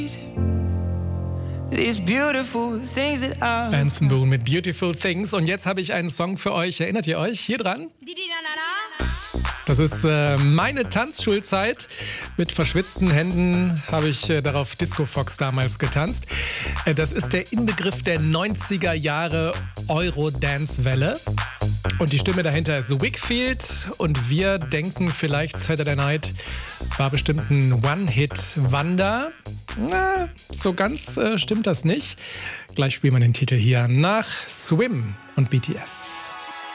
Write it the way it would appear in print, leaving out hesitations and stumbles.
These beautiful things that I Anson Boone mit Beautiful Things. Und jetzt habe ich einen Song für euch. Erinnert ihr euch? Hier dran. Das ist meine Tanzschulzeit. Mit verschwitzten Händen habe ich darauf Disco Fox damals getanzt. Das ist der Inbegriff der 90er Jahre Eurodance-Welle. Und die Stimme dahinter ist Whigfield. Und wir denken vielleicht, Saturday Night war bestimmt ein One-Hit-Wonder. Na, so ganz stimmt das nicht. Gleich spielen wir den Titel hier nach Swim und BTS.